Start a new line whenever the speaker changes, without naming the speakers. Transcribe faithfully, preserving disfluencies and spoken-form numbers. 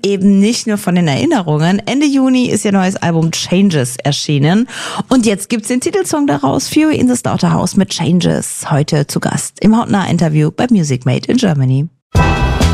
eben nicht nur von den Erinnerungen. Ende Juni ist ihr neues Album Changes erschienen. Und jetzt gibt's den Titelsong daraus, Fury in the Slaughterhouse mit Changes. Heute zu Gast im hautnahen Interview bei Music Made in Germany.